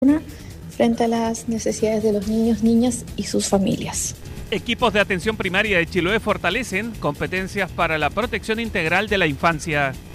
frente a las necesidades de los niños, niñas y sus familias. Equipos de atención primaria de Chiloé fortalecen competencias para la protección integral de la infancia.